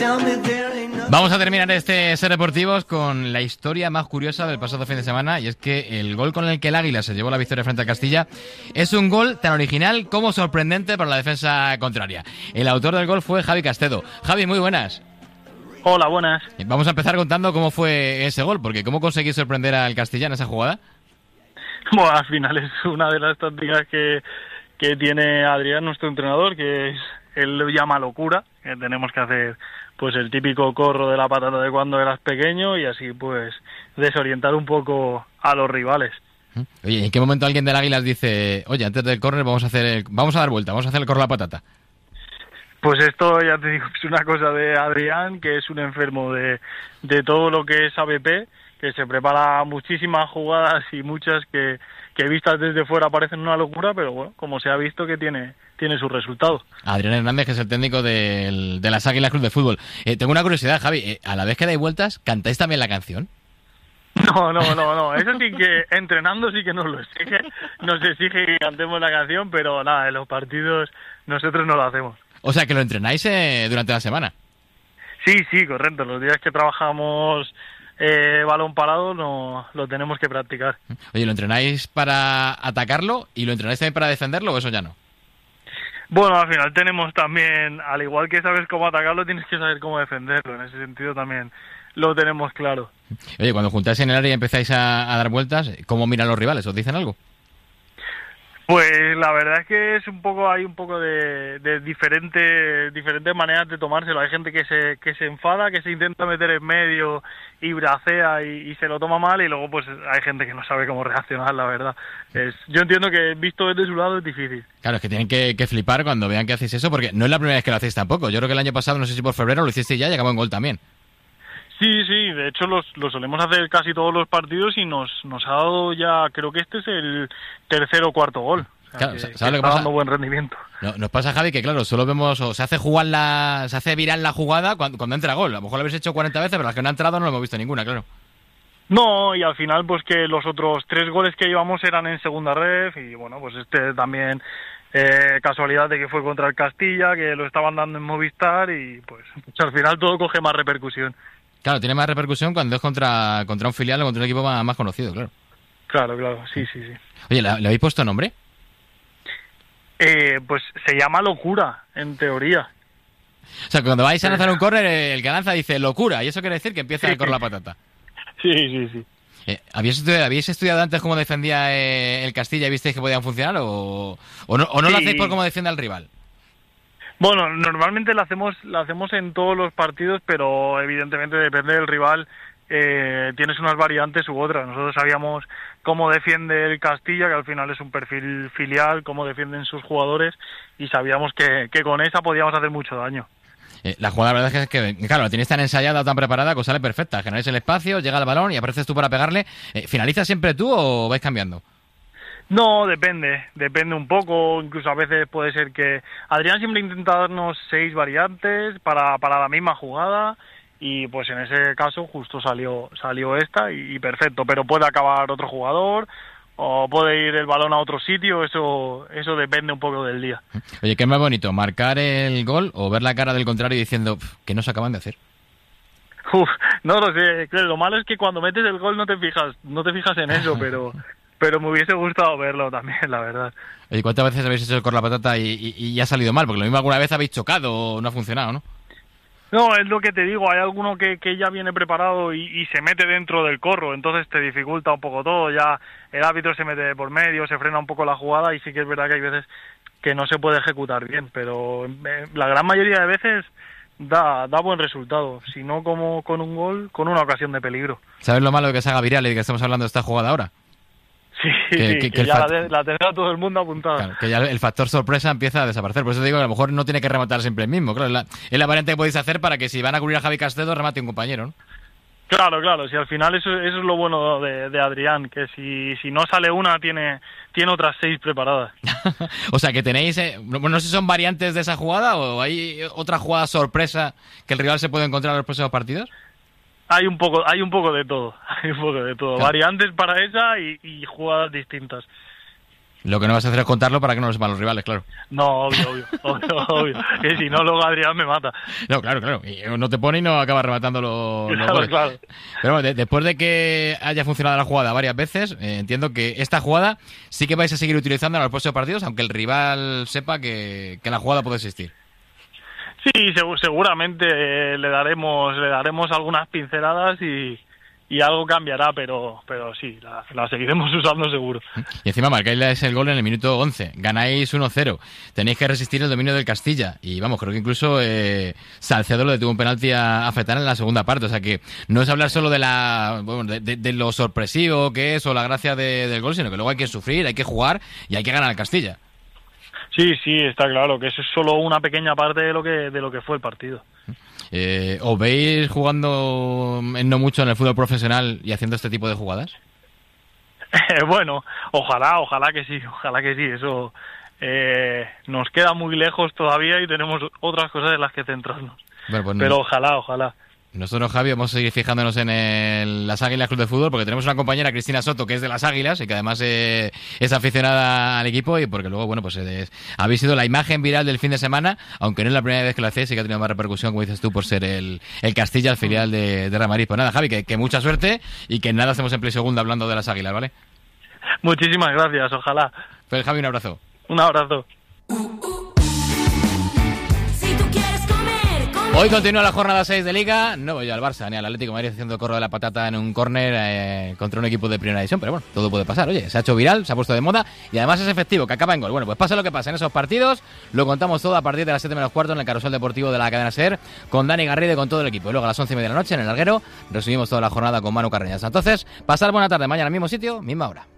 Vamos a terminar este Ser Deportivos con la historia más curiosa del pasado fin de semana, y es que el gol con el que el Águila se llevó la victoria frente al Castilla es un gol tan original como sorprendente para la defensa contraria. El autor del gol fue Javi Castedo. Javi, muy buenas. Hola, buenas. Vamos a empezar contando cómo fue ese gol, porque ¿cómo conseguí sorprender al Castilla en esa jugada? Bueno, al final es una de las tácticas que tiene Adrián, nuestro entrenador, que él lo llama locura, que tenemos que hacer pues el típico corro de la patata de cuando eras pequeño y así pues desorientar un poco a los rivales. Oye, ¿en qué momento alguien del Águilas dice, oye, antes del córner vamos a dar vuelta, vamos a hacer el corro de la patata? Pues esto, ya te digo, es una cosa de Adrián, que es un enfermo de todo lo que es ABP, que se prepara muchísimas jugadas y muchas que vistas desde fuera parecen una locura, pero bueno, como se ha visto que tiene sus resultados. Adrián Hernández, que es el técnico de las Águilas Club de Fútbol. Tengo una curiosidad, Javi, a la vez que dais vueltas, ¿cantáis también la canción? No, eso sí que entrenando sí que nos exige que cantemos la canción, pero nada, en los partidos nosotros no lo hacemos. O sea, que lo entrenáis durante la semana. Sí, correcto, los días que trabajamos balón parado no lo tenemos que practicar. Oye, ¿lo entrenáis para atacarlo y lo entrenáis también para defenderlo o eso ya no? Bueno, al final tenemos también, al igual que sabes cómo atacarlo, tienes que saber cómo defenderlo. En ese sentido también lo tenemos claro. Oye, cuando juntáis en el área y empezáis a dar vueltas, ¿cómo miran los rivales? ¿Os dicen algo? Pues la verdad es que hay un poco de diferentes maneras de tomárselo. Hay gente que se enfada, que se intenta meter en medio y bracea y se lo toma mal, y luego pues hay gente que no sabe cómo reaccionar, la verdad. Yo entiendo que visto desde su lado es difícil. Claro, es que tienen que flipar cuando vean que hacéis eso, porque no es la primera vez que lo hacéis tampoco. Yo creo que el año pasado, no sé si por febrero, lo hicisteis ya y acabó en gol también. Sí, de hecho lo solemos hacer casi todos los partidos y nos ha dado ya, creo que este es el tercer o cuarto gol. O sea, claro, que ¿sabes está lo que pasa? dando buen rendimiento. No, nos pasa, Javi, que claro, solo vemos, o se hace viral la jugada cuando entra gol. A lo mejor lo habéis hecho 40 veces, pero las que no han entrado no lo hemos visto ninguna, claro. No, y al final pues que los otros 3 goles que llevamos eran en segunda ref, y bueno, pues este también casualidad de que fue contra el Castilla, que lo estaban dando en Movistar, y pues al final todo coge más repercusión. Claro, tiene más repercusión cuando es contra un filial o contra un equipo más conocido, claro. Claro, sí. Oye, ¿le habéis puesto nombre? Pues se llama locura, en teoría. O sea, cuando vais a lanzar un córner, el que lanza dice locura, y eso quiere decir que empieza a correr la patata. Sí. ¿Habéis estudiado antes cómo defendía el Castilla y visteis que podían funcionar o no lo hacéis por cómo defiende al rival? Bueno, normalmente la hacemos en todos los partidos, pero evidentemente depende del rival. Tienes unas variantes u otras. Nosotros sabíamos cómo defiende el Castilla, que al final es un perfil filial, cómo defienden sus jugadores, y sabíamos que con esa podíamos hacer mucho daño. La jugada, la verdad es que, claro, la tenéis tan ensayada o tan preparada que os sale perfecta. Generáis el espacio, llega el balón y apareces tú para pegarle. ¿Finalizas siempre tú o vais cambiando? No, depende un poco. Incluso a veces puede ser que Adrián siempre intenta darnos 6 variantes para la misma jugada, y pues en ese caso justo salió esta y perfecto. Pero puede acabar otro jugador o puede ir el balón a otro sitio, eso depende un poco del día. Oye, ¿qué es más bonito, marcar el gol o ver la cara del contrario diciendo que no se acaban de hacer? No lo sé, lo malo es que cuando metes el gol no te fijas en eso, pero me hubiese gustado verlo también, la verdad. Oye, ¿cuántas veces habéis hecho el correr la patata y ha salido mal? Porque lo mismo alguna vez habéis chocado o no ha funcionado, ¿no? No, es lo que te digo, hay alguno que ya viene preparado y se mete dentro del corro, entonces te dificulta un poco todo, ya el árbitro se mete por medio, se frena un poco la jugada, y sí que es verdad que hay veces que no se puede ejecutar bien, pero la gran mayoría de veces da buen resultado, si no como con un gol, con una ocasión de peligro. ¿Sabes lo malo de que se haga viral y de que estamos hablando de esta jugada ahora? Sí, que ya la tendrá todo el mundo apuntada. Claro, que ya el factor sorpresa empieza a desaparecer. Por eso te digo que a lo mejor no tiene que rematar siempre el mismo. Claro, es la variante que podéis hacer para que si van a cubrir a Javi Castedo, remate un compañero, ¿no? Claro, si al final eso es lo bueno de Adrián, que si no sale una, tiene otras 6 preparadas. O sea, que tenéis, no sé si son variantes de esa jugada o hay otra jugada sorpresa que el rival se puede encontrar en los próximos partidos. Hay un poco de todo, Claro. Variantes para esa y jugadas distintas. Lo que no vas a hacer es contarlo para que no lo sepan los rivales, claro. No, obvio. Que si no, luego Adrián me mata. No, claro. Y no te pone y no acaba rematando los goles. Claro. Pero bueno, después de que haya funcionado la jugada varias veces, entiendo que esta jugada sí que vais a seguir utilizando en los próximos partidos, aunque el rival sepa que la jugada puede existir. Sí, seguramente le daremos algunas pinceladas y algo cambiará, pero sí, la seguiremos usando seguro. Y encima marcáis el gol en el minuto 11, ganáis 1-0, tenéis que resistir el dominio del Castilla, y vamos, creo que incluso Salcedo le detuvo un penalti a Fetán en la segunda parte, o sea que no es hablar solo de lo sorpresivo que es o la gracia del gol, sino que luego hay que sufrir, hay que jugar y hay que ganar al Castilla. Sí, está claro que eso es solo una pequeña parte de lo que fue el partido. ¿Os veis jugando en no mucho en el fútbol profesional y haciendo este tipo de jugadas? Bueno, ojalá que sí, eso nos queda muy lejos todavía y tenemos otras cosas en las que centrarnos. Bueno, pues pero ojalá. Nosotros, Javi, vamos a seguir fijándonos en las Águilas Club de Fútbol, porque tenemos una compañera, Cristina Soto, que es de las Águilas y que además es aficionada al equipo, y porque luego, bueno, pues habéis sido la imagen viral del fin de semana, aunque no es la primera vez que lo hacéis, sí que ha tenido más repercusión, como dices tú, por ser el Castilla, el filial de Real Madrid. Pues nada, Javi, que mucha suerte y que nada hacemos en Play Segunda hablando de las Águilas, ¿vale? Muchísimas gracias, ojalá. Pues Javi, un abrazo. Un abrazo. Hoy continúa la jornada 6 de Liga. No voy yo al Barça ni al Atlético de Madrid haciendo corro de la patata en un córner contra un equipo de primera división, pero bueno, todo puede pasar. Oye, se ha hecho viral, se ha puesto de moda y además es efectivo, que acaba en gol. Bueno, pues pasa lo que pasa en esos partidos, lo contamos todo a partir de las 7 menos cuarto en el carrusel deportivo de la cadena SER con Dani Garrido y con todo el equipo. Y luego a las 11:30 de la noche en el Larguero resumimos toda la jornada con Manu Carreñas. Entonces, pasar buena tarde, mañana mismo sitio, misma hora.